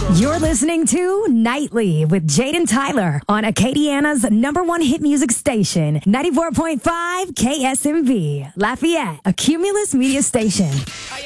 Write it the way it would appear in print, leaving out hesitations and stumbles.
You're listening to Nightly with Jaden Tyler on Acadiana's #1 hit music station, 94.5 KSMV, Lafayette, a Cumulus media station.